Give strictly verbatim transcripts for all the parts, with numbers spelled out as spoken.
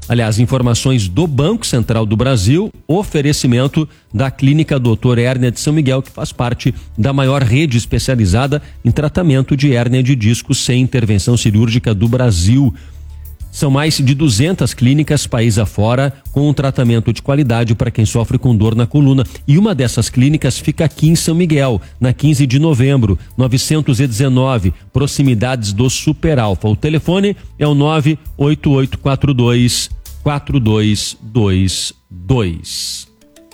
Aliás, informações do Banco Central do Brasil, oferecimento da Clínica doutor Hérnia de São Miguel, que faz parte da maior rede especializada em tratamento de hérnia de disco sem intervenção cirúrgica do Brasil. São mais de duzentas clínicas país afora com um tratamento de qualidade para quem sofre com dor na coluna. E uma dessas clínicas fica aqui em São Miguel, na quinze de novembro, novecentos e dezenove, proximidades do Super Alfa. O telefone é o nove oito oito quatro dois quatro dois dois dois.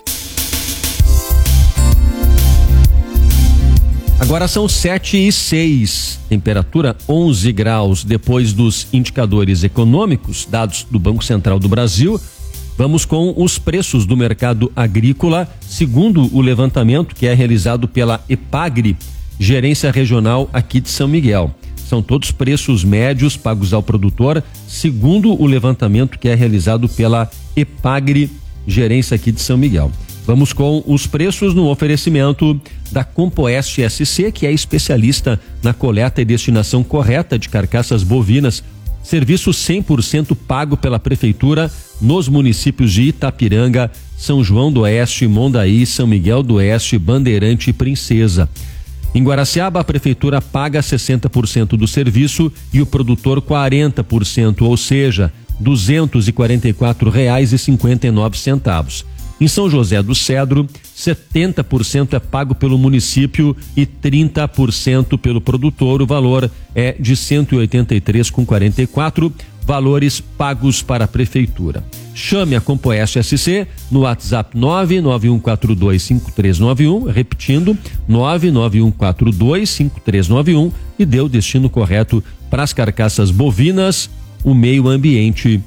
Agora são sete e seis, temperatura onze graus. Depois dos indicadores econômicos, dados do Banco Central do Brasil, vamos com os preços do mercado agrícola, segundo o levantamento que é realizado pela EPAGRE, gerência regional aqui de São Miguel. São todos preços médios pagos ao produtor, segundo o levantamento que é realizado pela EPAGRE, gerência aqui de São Miguel. Vamos com os preços no oferecimento da Compoeste S C, que é especialista na coleta e destinação correta de carcaças bovinas. Serviço cem por cento pago pela Prefeitura nos municípios de Itapiranga, São João do Oeste, Mondaí, São Miguel do Oeste, Bandeirante e Princesa. Em Guaraciaba, a Prefeitura paga sessenta por cento do serviço e o produtor quarenta por cento, ou seja, duzentos e quarenta e quatro reais e cinquenta e nove centavos. Em São José do Cedro, setenta por cento é pago pelo município e trinta por cento pelo produtor. O valor é de cento e oitenta e três reais e quarenta e quatro centavos, valores pagos para a Prefeitura. Chame a Compoeste S C no WhatsApp nove nove um quatro dois cinco três nove um, repetindo, nove nove um quatro dois cinco três nove um, e dê o destino correto para as carcaças bovinas. O meio ambiente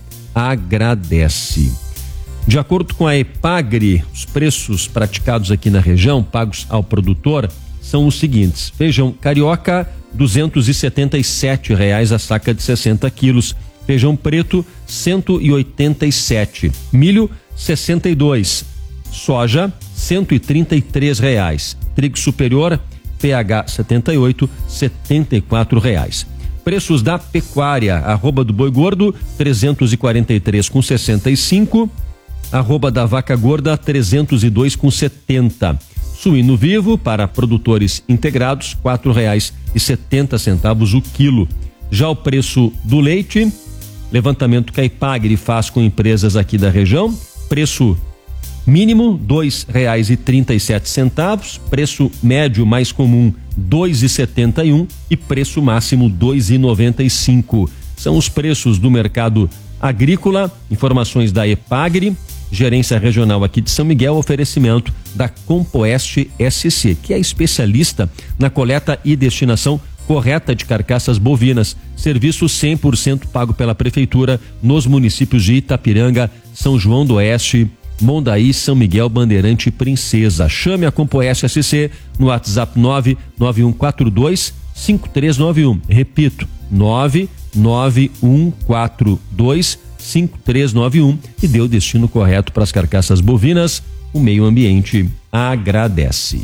agradece. De acordo com a EPAGRE, os preços praticados aqui na região, pagos ao produtor, são os seguintes: feijão carioca, duzentos e setenta e sete reais a saca de sessenta quilos. Feijão preto, cento e oitenta e sete. Milho, sessenta e dois. Soja, cento e trinta e três reais. Trigo superior, P H setenta e oito, setenta e quatro reais. Preços da pecuária: arroba do boi gordo, trezentos e quarenta e três com sessenta e cinco. Arroba da vaca gorda, trezentos e dois com setenta. Suíno vivo para produtores integrados, quatro reais e setenta centavos o quilo. Já o preço do leite, levantamento que a EPAGRE faz com empresas aqui da região, preço mínimo dois reais e trinta e sete centavos, preço médio mais comum dois reais e setenta e um e preço máximo dois reais e noventa e cinco. São os preços do mercado agrícola. Informações da EPAGRE, gerência regional aqui de São Miguel, oferecimento da Compoeste S C, que é especialista na coleta e destinação correta de carcaças bovinas. Serviço cem por cento pago pela Prefeitura nos municípios de Itapiranga, São João do Oeste, Mondaí, São Miguel, Bandeirante e Princesa. Chame a Compoeste S C no WhatsApp nove nove um quatro dois cinco três nove um. Repito, nove nove um quatro dois cinco três nove um, e dê o destino correto para as carcaças bovinas. O meio ambiente agradece.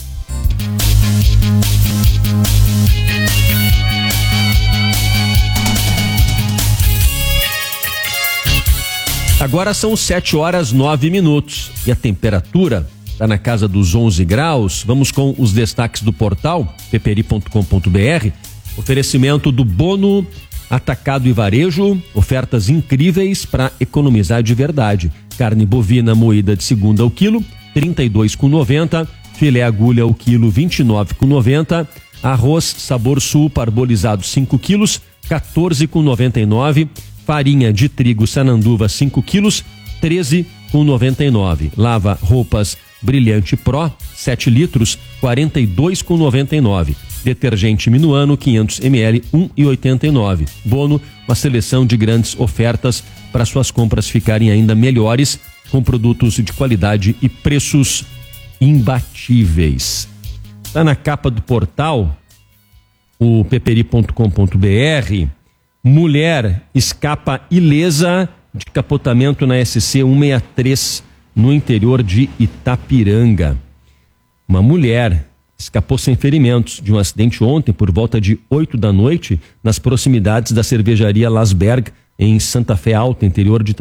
Agora são sete horas nove minutos e a temperatura está na casa dos onze graus. Vamos com os destaques do portal peperi ponto com ponto br. Oferecimento do Bono Atacado e Varejo, ofertas incríveis para economizar de verdade. Carne bovina moída de segunda ao quilo, trinta e dois reais e noventa centavos. Filé agulha ao quilo, vinte e nove reais e noventa centavos. Arroz Sabor Sul parbolizado cinco quilos, quatorze reais e noventa e nove centavos. Farinha de trigo Sananduva cinco quilos, treze reais e noventa e nove centavos. Lava roupas Brilhante Pro sete litros, quarenta e dois reais e noventa e nove centavos. Detergente Minuano quinhentos mililitros, um real e oitenta e nove centavos. Bono, uma seleção de grandes ofertas para suas compras ficarem ainda melhores, com produtos de qualidade e preços imbatíveis. Está na capa do portal, o peperi ponto com ponto br. Mulher escapa ilesa de capotamento na S C cento e sessenta e três no interior de Itapiranga. Uma mulher escapou sem ferimentos de um acidente ontem por volta de oito da noite nas proximidades da cervejaria Lasberg em Santa Fé Alta, interior de Itapiranga.